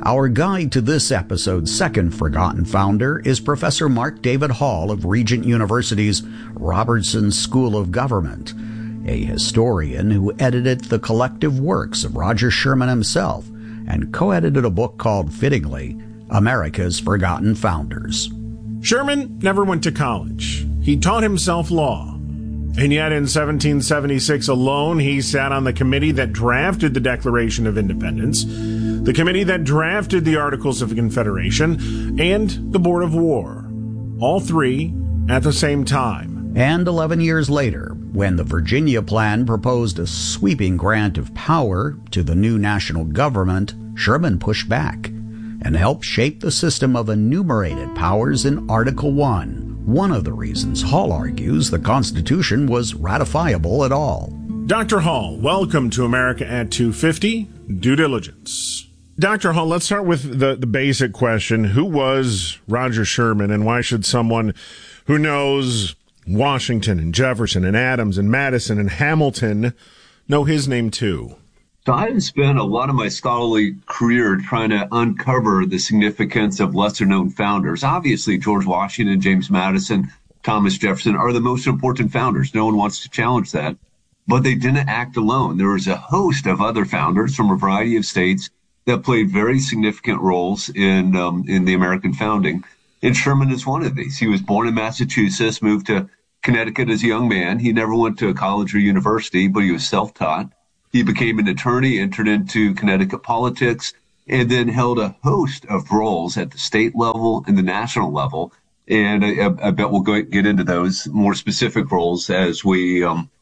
Our guide to this episode's second forgotten founder is Professor Mark David Hall of Regent University's Robertson School of Government, a historian who edited the collective works of Roger Sherman himself and co-edited a book called, fittingly, America's Forgotten Founders. Sherman never went to college. He taught himself law. And yet in 1776 alone, he sat on the committee that drafted the Declaration of Independence, the committee that drafted the Articles of Confederation, and the Board of War. All three at the same time. And 11 years later, when the Virginia Plan proposed a sweeping grant of power to the new national government, Sherman pushed back and helped shape the system of enumerated powers in Article 1. One of the reasons Hall argues the Constitution was ratifiable at all. Dr. Hall, welcome to America at 250, Due Diligence. Dr. Hall, let's start with the basic question. Who was Roger Sherman, and why should someone who knows Washington and Jefferson and Adams and Madison and Hamilton know his name too? So I've spent a lot of my scholarly career trying to uncover the significance of lesser-known founders. Obviously, George Washington, James Madison, Thomas Jefferson are the most important founders. No one wants to challenge that. But they didn't act alone. There was a host of other founders from a variety of states that played very significant roles in the American founding. And Sherman is one of these. He was born in Massachusetts, moved to Connecticut as a young man. He never went to a college or university, but he was self-taught. He became an attorney, entered into Connecticut politics, and then held a host of roles at the state level and the national level. And I bet we'll get into those more specific roles as we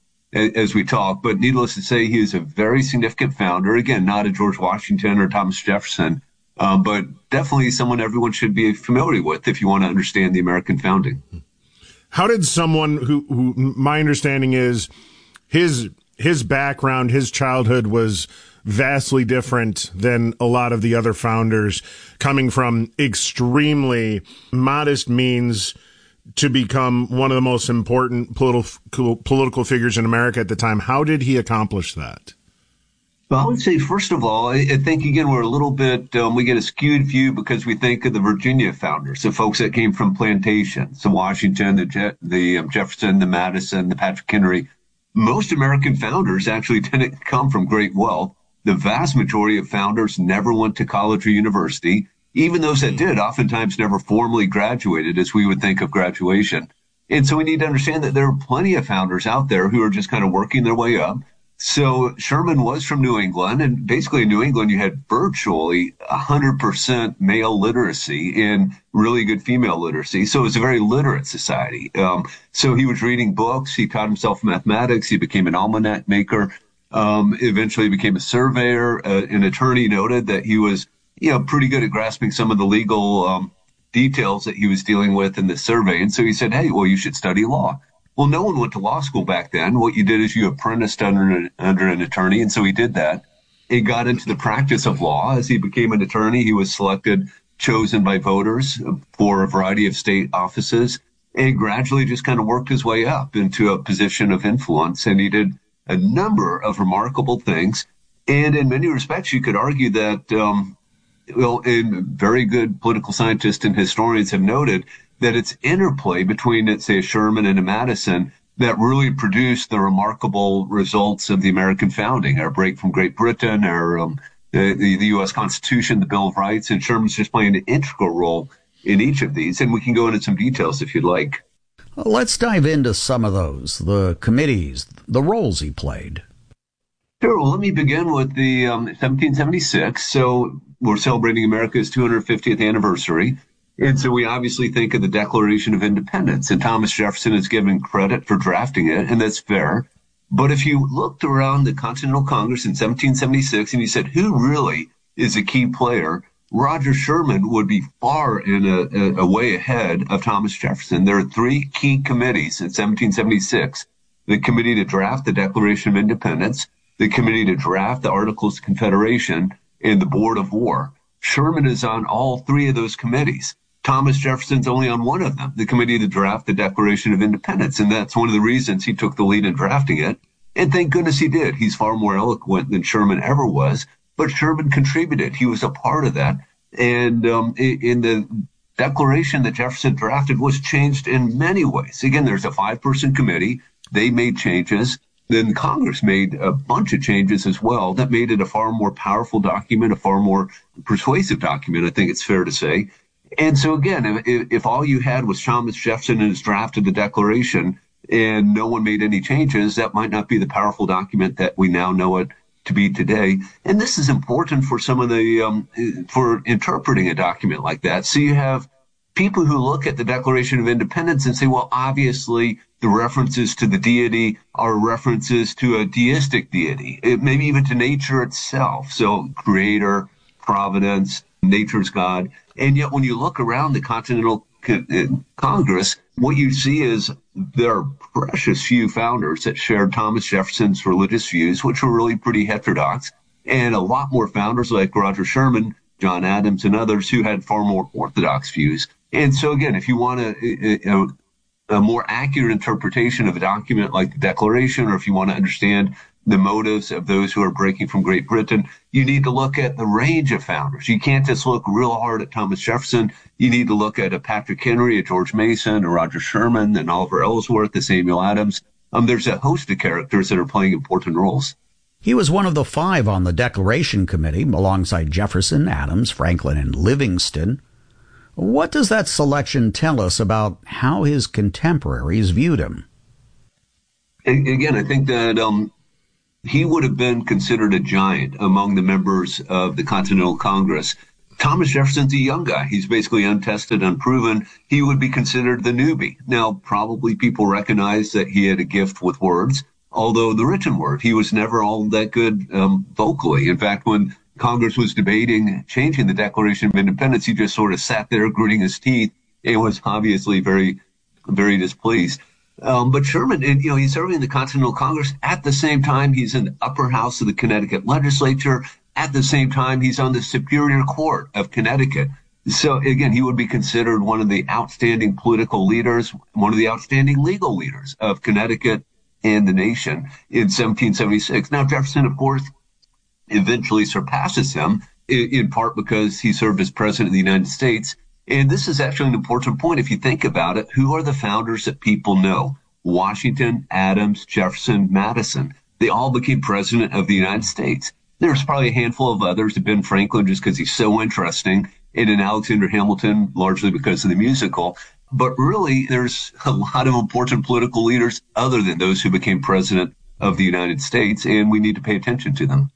talk. But needless to say, he is a very significant founder. Again, not a George Washington or Thomas Jefferson, but definitely someone everyone should be familiar with if you want to understand the American founding. How did someone who my understanding is his background, his childhood was vastly different than a lot of the other founders, coming from extremely modest means to become one of the most important political figures in America at the time. How did he accomplish that? Well, I would say, first of all, I think, again, we're a little bit, we get a skewed view because we think of the Virginia founders, the folks that came from plantations, the Washington, the Jefferson, the Madison, the Patrick Henry. Most American founders actually didn't come from great wealth. The vast majority of founders never went to college or university. Even those that did oftentimes never formally graduated, as we would think of graduation. And so we need to understand that there are plenty of founders out there who are just kind of working their way up. So Sherman was from New England, and basically in New England, you had virtually 100% male literacy and really good female literacy. So it was a very literate society. So he was reading books. He taught himself mathematics. He became an almanac maker. Eventually became a surveyor. An attorney noted that he was, pretty good at grasping some of the legal details that he was dealing with in the survey. And so he said, hey, well, you should study law. Well, no one went to law school back then. What you did is you apprenticed under an attorney, and so he did that. He got into the practice of law. As he became an attorney, he was chosen by voters for a variety of state offices, and gradually just kind of worked his way up into a position of influence. And he did a number of remarkable things. And in many respects, you could argue that, and very good political scientists and historians have noted that it's interplay between, let's say, a Sherman and a Madison that really produced the remarkable results of the American founding, our break from Great Britain, the U.S. Constitution, the Bill of Rights, and Sherman's just playing an integral role in each of these. And we can go into some details if you'd like. Let's dive into some of those, the committees, the roles he played. Sure. Well, let me begin with the 1776. So we're celebrating America's 250th anniversary. And so we obviously think of the Declaration of Independence, and Thomas Jefferson is given credit for drafting it, and that's fair. But if you looked around the Continental Congress in 1776 and you said, who really is a key player, Roger Sherman would be far in a way ahead of Thomas Jefferson. There are three key committees in 1776. The committee to draft the Declaration of Independence, the committee to draft the Articles of Confederation, and the Board of War. Sherman is on all three of those committees. Thomas Jefferson's only on one of them, the committee to draft the Declaration of Independence. And that's one of the reasons he took the lead in drafting it. And thank goodness he did. He's far more eloquent than Sherman ever was. But Sherman contributed. He was a part of that. And in the Declaration that Jefferson drafted was changed in many ways. Again, there's a 5-person committee. They made changes. Then Congress made a bunch of changes as well that made it a far more powerful document, a far more persuasive document, I think it's fair to say. And so again, if all you had was Thomas Jefferson and his draft of the Declaration and no one made any changes, that might not be the powerful document that we now know it to be today. And this is important for some of the, for interpreting a document like that. So you have people who look at the Declaration of Independence and say, well, obviously the references to the deity are references to a deistic deity, maybe even to nature itself. So creator, providence, nature's God. And yet when you look around the Continental Congress, what you see is there are precious few founders that shared Thomas Jefferson's religious views, which were really pretty heterodox, and a lot more founders like Roger Sherman, John Adams, and others who had far more orthodox views. And so again, if you want a more accurate interpretation of a document like the Declaration, or if you want to understand the motives of those who are breaking from Great Britain, you need to look at the range of founders. You can't just look real hard at Thomas Jefferson. You need to look at a Patrick Henry, a George Mason, a Roger Sherman, and Oliver Ellsworth, a Samuel Adams. There's a host of characters that are playing important roles. He was one of the 5 on the Declaration Committee, alongside Jefferson, Adams, Franklin, and Livingston. What does that selection tell us about how his contemporaries viewed him? Again, I think that he would have been considered a giant among the members of the Continental Congress. Thomas Jefferson's a young guy. He's basically untested, unproven. He would be considered the newbie. Now, probably people recognize that he had a gift with words, although the written word, he was never all that good vocally. In fact, when Congress was debating changing the Declaration of Independence, he just sort of sat there gritting his teeth and was obviously very, very displeased. But Sherman, he's serving in the Continental Congress. At the same time, he's in the upper house of the Connecticut legislature. At the same time, he's on the Superior Court of Connecticut. So again, he would be considered one of the outstanding political leaders, one of the outstanding legal leaders of Connecticut and the nation in 1776. Now, Jefferson, of course, eventually surpasses him, in part because he served as president of the United States. And this is actually an important point. If you think about it, who are the founders that people know? Washington, Adams, Jefferson, Madison. They all became president of the United States. There's probably a handful of others, Ben Franklin, just because he's so interesting, and then Alexander Hamilton, largely because of the musical. But really, there's a lot of important political leaders other than those who became president of the United States, and we need to pay attention to them.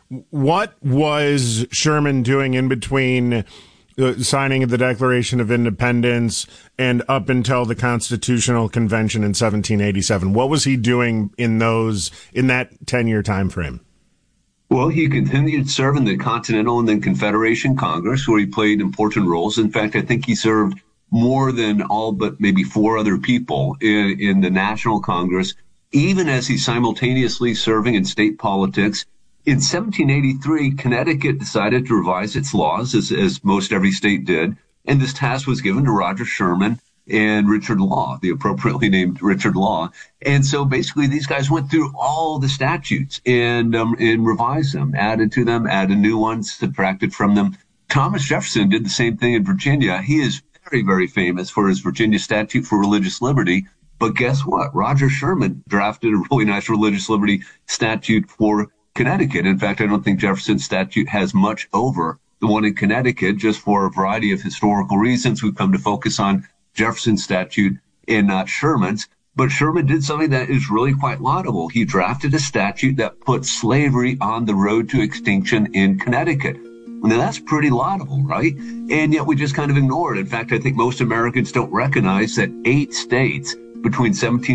What was Sherman doing in between signing of the Declaration of Independence and up until the Constitutional Convention in 1787? What was he doing in that 10-year time frame? Well, he continued to serve in the Continental and then Confederation Congress, where he played important roles. In fact, I think he served more than all but maybe 4 other people in the National Congress, even as he's simultaneously serving in state politics. In 1783, Connecticut decided to revise its laws, as most every state did, and this task was given to Roger Sherman and Richard Law, the appropriately named Richard Law. And so basically these guys went through all the statutes and revised them, added to them, added new ones, subtracted from them. Thomas Jefferson did the same thing in Virginia. He is very, very famous for his Virginia Statute for Religious Liberty. But guess what? Roger Sherman drafted a really nice religious liberty statute for Connecticut. In fact, I don't think Jefferson's statute has much over the one in Connecticut, just for a variety of historical reasons. We've come to focus on Jefferson's statute and not Sherman's. But Sherman did something that is really quite laudable. He drafted a statute that put slavery on the road to extinction in Connecticut. Now, that's pretty laudable, right? And yet we just kind of ignore it. In fact, I think most Americans don't recognize that 8 states between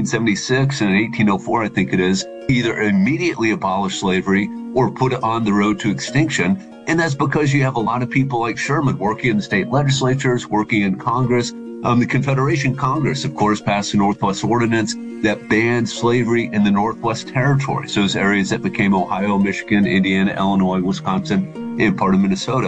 1776 and 1804, I think it is, either immediately abolished slavery or put it on the road to extinction. And that's because you have a lot of people like Sherman working in the state legislatures, working in Congress. The Confederation Congress, of course, passed the Northwest Ordinance that banned slavery in the Northwest Territories, those areas that became Ohio, Michigan, Indiana, Illinois, Wisconsin, and part of Minnesota.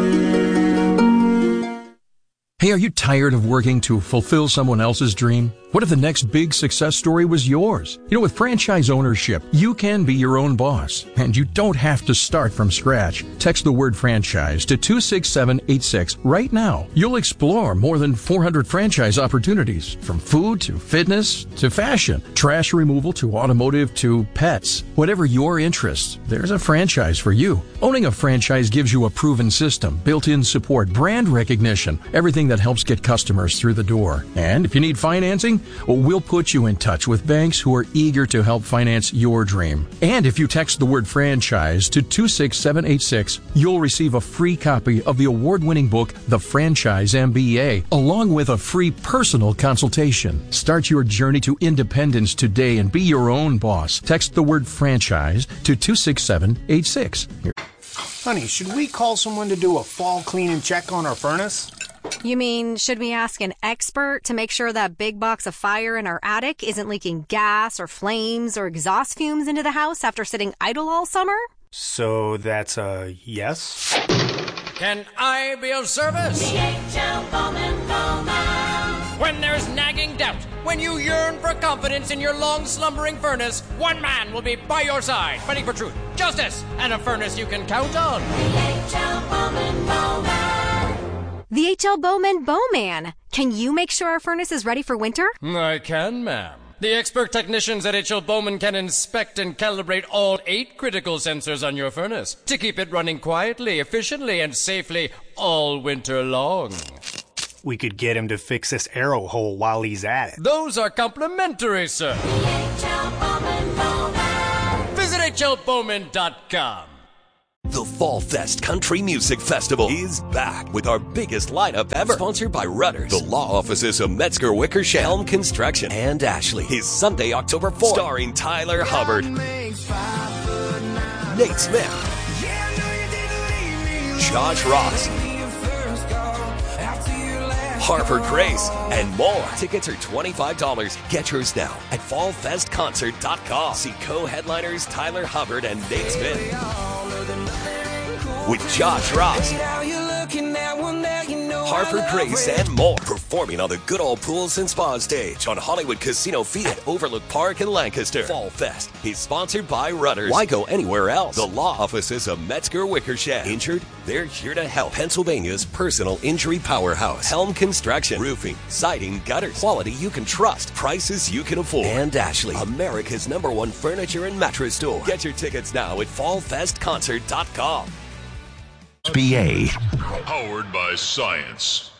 Hey, are you tired of working to fulfill someone else's dream? What if the next big success story was yours? You know, with franchise ownership, you can be your own boss, and you don't have to start from scratch. Text the word franchise to 26786 right now. You'll explore more than 400 franchise opportunities, from food to fitness to fashion, trash removal to automotive to pets. Whatever your interests, there's a franchise for you. Owning a franchise gives you a proven system, built-in support, brand recognition, everything that helps get customers through the door. And if you need financing, well, we'll put you in touch with banks who are eager to help finance your dream. And if you text the word franchise to 26786, you'll receive a free copy of the award-winning book, The Franchise MBA, along with a free personal consultation. Start your journey to independence today and be your own boss. Text the word franchise to 26786. Honey, should we call someone to do a fall clean and check on our furnace? You mean, should we ask an expert to make sure that big box of fire in our attic isn't leaking gas or flames or exhaust fumes into the house after sitting idle all summer? So that's a yes? Can I be of service? DHL Bowman Bowman. When there's nagging doubt, when you yearn for confidence in your long-slumbering furnace, one man will be by your side, fighting for truth, justice, and a furnace you can count on. DHL Bowman Bowman. The H.L. Bowman Bowman. Can you make sure our furnace is ready for winter? I can, ma'am. The expert technicians at H.L. Bowman can inspect and calibrate all 8 critical sensors on your furnace to keep it running quietly, efficiently, and safely all winter long. We could get him to fix this arrow hole while he's at it. Those are complimentary, sir. DHL Bowman Bowman. Visit hlbowman.com. The Fall Fest Country Music Festival is back with our biggest lineup ever. Sponsored by Rudders, the law offices of Metzger Wickersham, Helm Construction, and Ashley. Is Sunday, October 4th. Starring Tyler Hubbard, Nate Smith, Josh Ross, Harper Grace, and more. Tickets are $25. Get yours now at fallfestconcert.com. See co-headliners Tyler Hubbard and Nate Smith. With Josh Ross, Harper Grace, and more. Performing on the Good Old Pools and Spa stage on Hollywood Casino Field at Overlook Park in Lancaster. Fall Fest is sponsored by Rudders. Why go anywhere else? The law offices of Metzger Wickersham. Injured? They're here to help. Pennsylvania's personal injury powerhouse. Helm Construction. Roofing, siding, gutters. Quality you can trust. Prices you can afford. And Ashley, America's #1 furniture and mattress store. Get your tickets now at fallfestconcert.com. SBA. Powered by science.